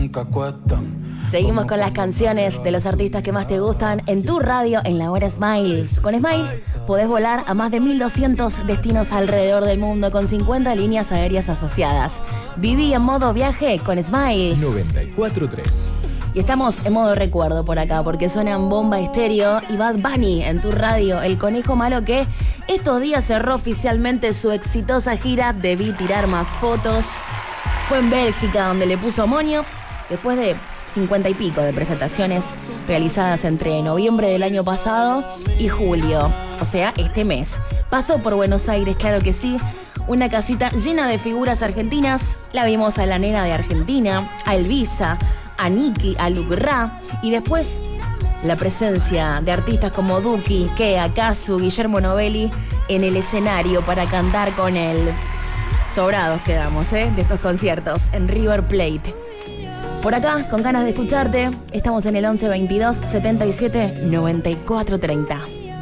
Nunca cuestan. Seguimos con las canciones de los artistas que más te gustan en tu radio en la hora Smiles. Con Smiles podés volar a más de 1.200 destinos alrededor del mundo con 50 líneas aéreas asociadas. Viví en modo viaje con Smiles. 94.3. Y estamos en modo recuerdo por acá porque suenan Bomba Estéreo y Bad Bunny en tu radio, el conejo malo que estos días cerró oficialmente su exitosa gira Debí tirar más fotos. Fue en Bélgica donde le puso moño después de 50 y pico de presentaciones realizadas entre noviembre del año pasado y julio, o sea, este mes. Pasó por Buenos Aires, claro que sí, una casita llena de figuras argentinas. La vimos a la nena de Argentina, a Elvisa, a Nicky, a Lugrá, y después la presencia de artistas como Duki, Kea, Kazu, Guillermo Novelli en el escenario para cantar con él. Sobrados quedamos, de estos conciertos en River Plate. Por acá, con ganas de escucharte, estamos en el 11 22 77 94 30.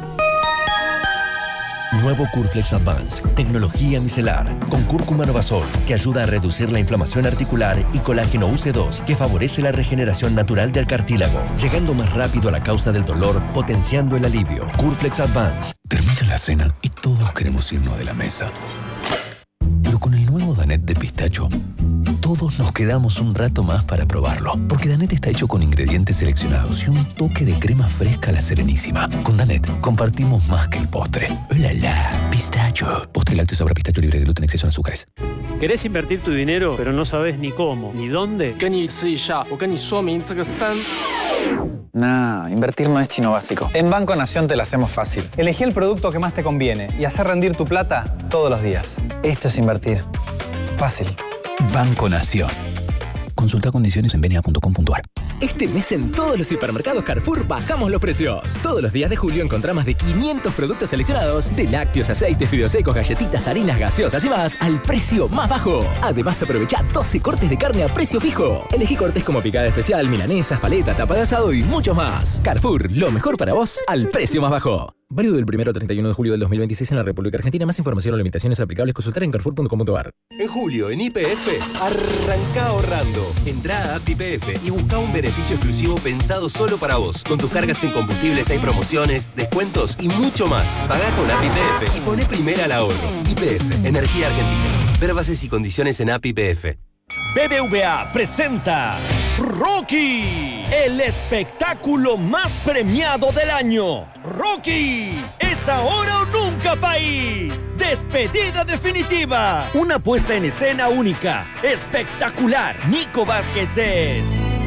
Nuevo Curflex Advance, tecnología micelar, con cúrcuma novasol, que ayuda a reducir la inflamación articular, y colágeno UC2, que favorece la regeneración natural del cartílago, llegando más rápido a la causa del dolor, potenciando el alivio. Curflex Advance. Termina la cena y todos queremos irnos de la mesa. Pero con el nuevo Danette de pistacho, todos nos quedamos un rato más para probarlo. Porque Danette está hecho con ingredientes seleccionados y un toque de crema fresca a la Serenísima. Con Danette compartimos más que el postre. ¡Hola, la! Pistacho. Postre lácteo sabor a pistacho libre de gluten, exceso en azúcares. ¿Querés invertir tu dinero, pero no sabes ni cómo, ni dónde? Nah, invertir no es chino básico. En Banco Nación te la hacemos fácil. Elegí el producto que más te conviene y hacer rendir tu plata todos los días. Esto es invertir. Fácil. Banco Nación. Consulta condiciones en bna.com.ar. Este mes en todos los supermercados Carrefour bajamos los precios. Todos los días de julio encontrá más de 500 productos seleccionados, de lácteos, aceites, fideos secos, galletitas, harinas, gaseosas y más, al precio más bajo. Además, aprovecha 12 cortes de carne a precio fijo. Elegí cortes como picada especial, milanesas, paleta, tapa de asado y mucho más. Carrefour, lo mejor para vos, al precio más bajo. Válido del 1 al 31 de julio del 2026 en la República Argentina. Más información o limitaciones aplicables consultar en carrefour.com.ar. En julio, en YPF, arranca ahorrando. Entrá a App YPF y busca un beneficio exclusivo pensado solo para vos. Con tus cargas en combustibles hay promociones, descuentos y mucho más. Pagá con App YPF y poné primera al ahorro. YPF, Energía Argentina. Ver bases y condiciones en App YPF. BBVA presenta Rocky, el espectáculo más premiado del año. Rocky, es ahora o nunca, país. Despedida definitiva. Una puesta en escena única, espectacular. Nico Vázquez es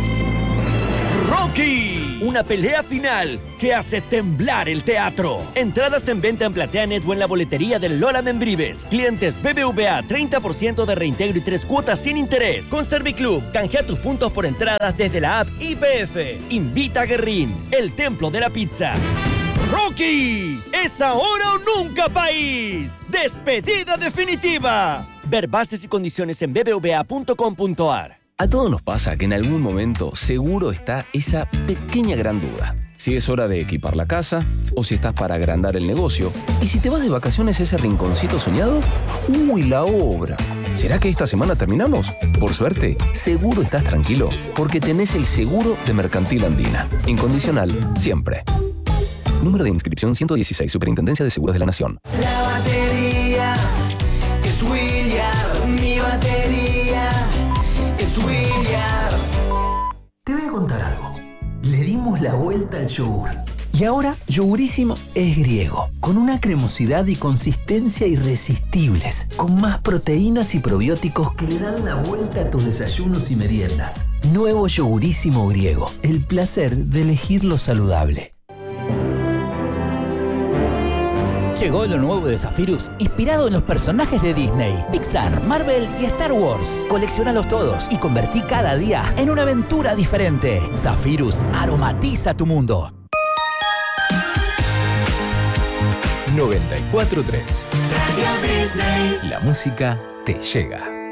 Rocky, una pelea final que hace temblar el teatro. Entradas en venta en PlateaNet o en la boletería del Lola Membrives. Clientes BBVA, 30% de reintegro y 3 cuotas sin interés. Con Serviclub, canjea tus puntos por entradas desde la app YPF. Invita a Guerrín, el templo de la pizza. Rocky, es ahora o nunca, país. Despedida definitiva. Ver bases y condiciones en bbva.com.ar. A todos nos pasa que en algún momento seguro está esa pequeña gran duda. Si es hora de equipar la casa o si estás para agrandar el negocio. ¿Y si te vas de vacaciones a ese rinconcito soñado? ¡Uy, la obra! ¿Será que esta semana terminamos? Por suerte, seguro estás tranquilo porque tenés el seguro de Mercantil Andina. Incondicional, siempre. Número de inscripción 116, Superintendencia de Seguros de la Nación. La batería es William. Mi batería es William. Te voy a contar algo. Le dimos la vuelta al yogur. Y ahora, Yogurísimo es griego, con una cremosidad y consistencia irresistibles, con más proteínas y probióticos que le dan la vuelta a tus desayunos y meriendas. Nuevo Yogurísimo griego, el placer de elegir lo saludable. Llegó lo nuevo de Zephyrus, inspirado en los personajes de Disney, Pixar, Marvel y Star Wars. Colecciónalos todos y convertí cada día en una aventura diferente. Zephyrus aromatiza tu mundo. 94.3. Radio Disney. La música te llega.